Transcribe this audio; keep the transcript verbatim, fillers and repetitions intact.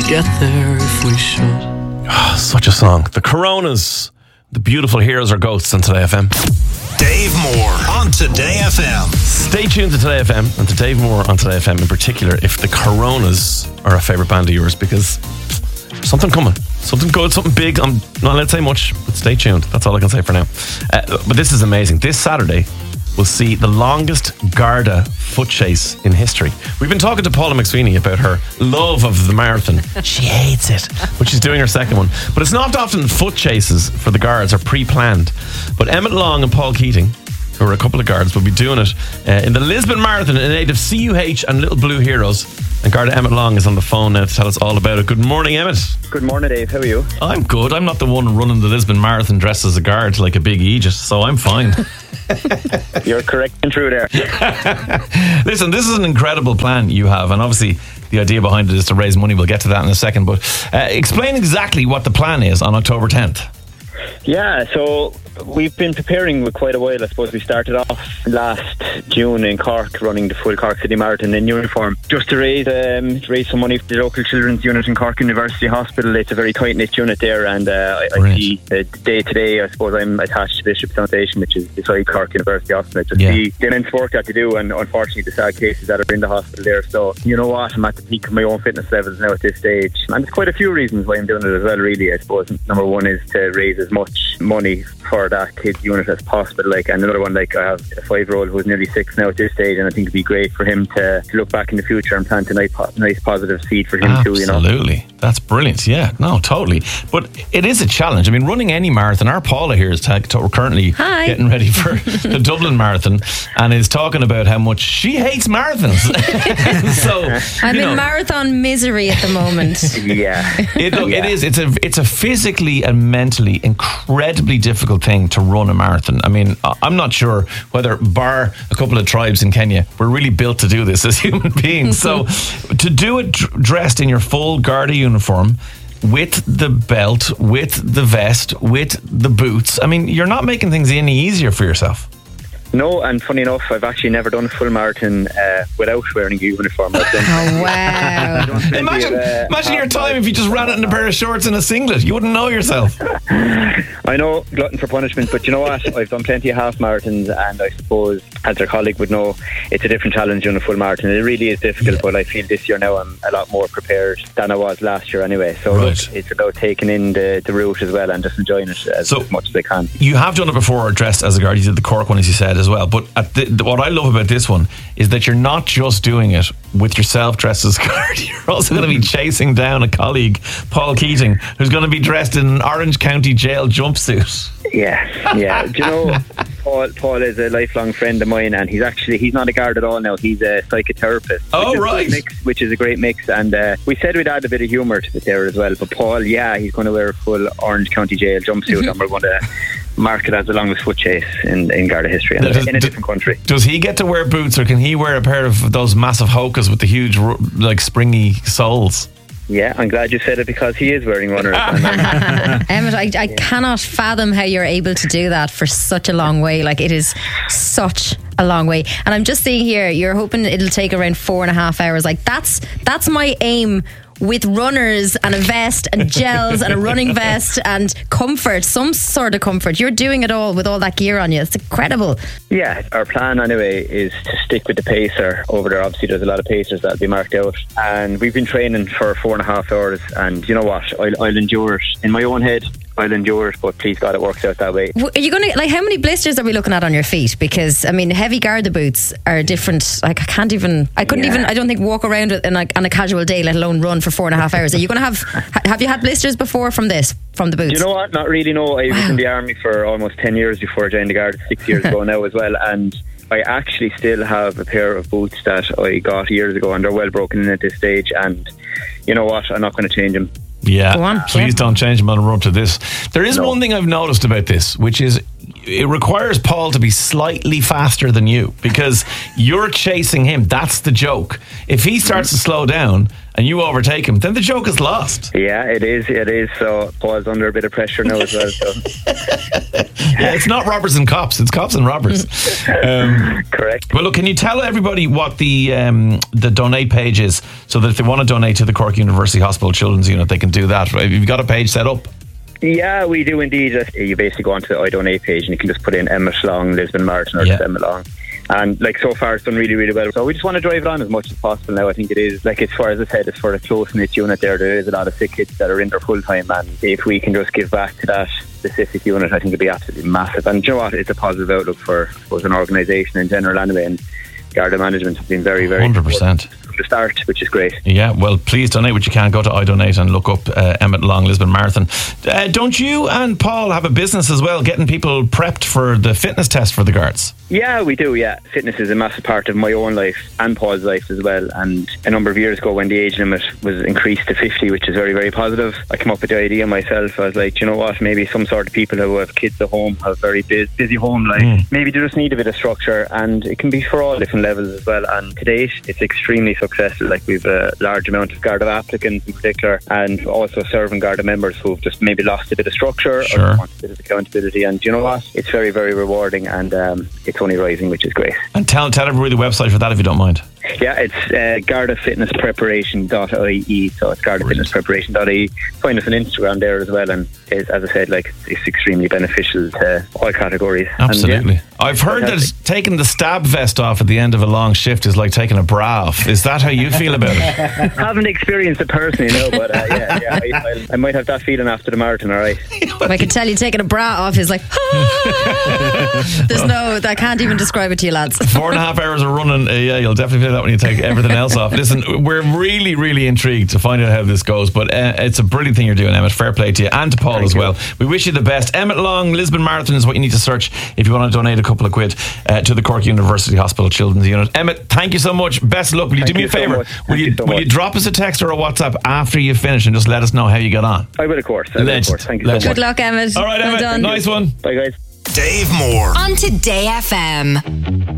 get there if we should. Oh, such a song. The Coronas, the beautiful heroes are ghosts on Today F M. Dave Moore on Today F M. Stay tuned to Today F M and to Dave Moore on Today F M in particular if the Coronas are a favourite band of yours, because there's something coming. Something good, something big. I'm not allowed to say much, but stay tuned. That's all I can say for now. Uh, but this is amazing. This Saturday, we'll see the longest Garda foot chase in history. We've been talking to Paula McSweeney about her love of the marathon. She hates it, but she's doing her second one. But it's not often foot chases for the guards are pre-planned. But Emmett Long and Paul Keating, who are a couple of guards, will be doing it uh, in the Lisbon Marathon in aid of C U H and Little Blue Heroes. And Garda Emmett Long is on the phone now to tell us all about it. Good morning, Emmett. Good morning, Dave. How are you? I'm good. I'm not the one running the Lisbon Marathon dressed as a guard like a big Aegis, so I'm fine. You're correct and true there. Listen, this is an incredible plan you have, and obviously the idea behind it is to raise money. We'll get to that in a second, but uh, explain exactly what the plan is on October tenth. Yeah, so we've been preparing with quite a while. I suppose we started off last June in Cork, running the full Cork City Marathon in uniform, just to raise um, raise some money for the local children's unit in Cork University Hospital. It's a very tight-knit unit there, and uh, I, I see uh, day to day, I suppose I'm attached to Bishop's Foundation, which is beside Cork University Hospital. I just Yeah. see the immense work that they do, and unfortunately the sad cases that are in the hospital there. So, you know what, I'm at the peak of my own fitness levels now at this stage, and there's quite a few reasons why I'm doing it as well, really. I suppose number one is to raise as much money for that kids unit as possible, like, and another one, like, I have a five year old who's nearly six now at this stage, and I think it'd be great for him to, to look back in the future and plant a nice, nice positive seed for him Absolutely. too, you know. Absolutely. That's brilliant. Yeah, no, totally. But it is a challenge. I mean, running any marathon, our Paula here is ta- ta- currently Hi. getting ready for the Dublin Marathon and is talking about how much she hates marathons. so I'm you know, in marathon misery at the moment. Yeah. It, look, Yeah. it is. It's a. It's a physically and mentally incredibly difficult thing to run a marathon. I mean, I- I'm not sure whether, bar a couple of tribes in Kenya, we're really built to do this as human beings. So, to do it d- dressed in your full Garda uniform, with the belt, with the vest, with the boots. I mean, you're not making things any easier for yourself. No, and funny enough, I've actually never done a full marathon uh, without wearing a uniform. I've done Oh, wow. Imagine, of, uh, imagine your half time if you just ran it in a pair of shorts and a singlet. You wouldn't know yourself. I know, glutton for punishment, but you know what? I've done plenty of half marathons, and I suppose, as your colleague would know, it's a different challenge on a full marathon. It really is difficult, Yeah. but I feel this year now I'm a lot more prepared than I was last year anyway. So Right. look, it's about taking in the, the route as well and just enjoying it as, So- as much as I can. You have done it before, dressed as a guard. You did the Cork one, as you said, as well. But at the, the, what I love about this one is that you're not just doing it with yourself dressed as a guard. You're also going to be chasing down a colleague, Paul Keating, who's going to be dressed in an Orange County Jail jumpsuit. Yeah, yeah. Do you know, Paul, Paul is a lifelong friend of mine, and he's actually, he's not a guard at all now. He's a psychotherapist. Oh, which is a right. good Mix, which is a great mix. And uh, we said we'd add a bit of humour to it there as well. But Paul, yeah, he's going to wear a full Orange County Jail jumpsuit, and we're going to mark it as the longest foot chase in, in Garda history, and Does- in a different country. Does he get to wear boots, or can he wear a pair of those massive Hokas with the huge, ru- like, springy soles? Yeah, I'm glad you said it, because he is wearing runners. and, um, Emmett, I, I cannot fathom how you're able to do that for such a long way. Like, it is such a long way. And I'm just seeing here, you're hoping it'll take around four and a half hours. Like, that's that's my aim with runners and a vest and gels and a running vest and comfort, some sort of comfort. You're doing it all with all that gear on you. It's incredible. Yeah, our plan anyway is to stick with the pacer over there. Obviously, there's a lot of pacers that'll be marked out, and we've been training for four and a half hours. And you know what? I'll, I'll endure it in my own head. I'll endure it, but please God, it works out that way. W- Are you going to, like, how many blisters are we looking at on your feet? Because, I mean, heavy Garda boots are different. Like, I can't even, I couldn't Yeah. even, I don't think, walk around it in a, on a casual day, let alone run for four and a half hours. Are you going to have, ha- have you had blisters before from this, from the boots? Do you know what? Not really. No, I was in the army for almost ten years before I joined the Guard, six years ago now as well, and I actually still have a pair of boots that I got years ago, and they're well broken in at this stage. And you know what? I'm not going to change them. Yeah, Go on, please yeah. don't change them on a run to this. There is No. one thing I've noticed about this, which is it requires Paul to be slightly faster than you because you're chasing him. That's the joke. If he starts to slow down and you overtake him, then the joke is lost. Yeah, it is. It is. So Paul's under a bit of pressure now as well. So. Yeah, it's not robbers and cops. It's cops and robbers. Um, Correct. Well, look, can you tell everybody what the um, the donate page is so that if they want to donate to the Cork University Hospital Children's Unit, they can do that? Right? You've got a page set up. Yeah, we do indeed. You basically go onto the I Donate page and you can just put in Emmett Long, Lisbon Marathon, or Yeah. just Emmett Long. And like so far it's done really, really well. So we just want to drive it on as much as possible now. I think it is, like as far as I said, it's for a close-knit unit there. There is a lot of sick kids that are in there full-time, and if we can just give back to that specific unit, I think it'd be absolutely massive. And you know what? It's a positive outlook for, for an organisation in general anyway, and Garda management have been very, very one hundred percent. from the start, which is great. Yeah, well, please donate what you can. Go to iDonate and look up uh, Emmett Long Lisbon Marathon. Uh, don't you and Paul have a business as well, getting people prepped for the fitness test for the guards? Yeah, we do, yeah. Fitness is a massive part of my own life and Paul's life as well. And a number of years ago when the age limit was increased to fifty, which is very, very positive, I came up with the idea myself. I was like, you know what, maybe some sort of people who have kids at home, have very busy, busy home life, mm. maybe they just need a bit of structure, and it can be for all different levels as well. And to date, it's extremely successful. Like we've a large amount of Garda applicants in particular, and also serving Garda members who've just maybe lost a bit of structure Sure. or want a bit of accountability. And you know what, it's very, very rewarding, and um, it's only rising, which is great. And tell, tell everybody the website for that if you don't mind. Yeah, it's uh, garda fitness preparation dot I E, so it's garda fitness preparation dot I E. Find us on Instagram there as well, and it's, as I said, like it's extremely beneficial to all categories. Absolutely. And, yeah, I've heard fantastic. that taking the stab vest off at the end of a long shift is like taking a bra off. Is that how you feel about it? Haven't experienced it personally, no, but uh, yeah, yeah I, I, I might have that feeling after the marathon, all right. I can tell you taking a bra off is like, there's no, I can't even describe it to you lads. Four and a half hours of running, uh, yeah, you'll definitely feel that when you take everything else off. Listen, we're really, really intrigued to find out how this goes, but uh, it's a brilliant thing you're doing, Emmett. Fair play to you, and to Paul Thank as you. well. We wish you the best. Emmett Long, Lisbon Marathon is what you need to search if you want to donate a couple of quid uh, to the Cork University Hospital Children's Unit. Emmett, thank you so much. Best of luck. Will you Thank do me you a so favour? much. Will Thank you, you so will you much. drop us a text or a WhatsApp after you finish and just let us know how you get on? I will, of course. I will, of Legend. course. Thank you so Legend. much. Good luck, Emmett. All right, Well Emmett. done. Nice one. Bye, guys. Dave Moore on Today F M.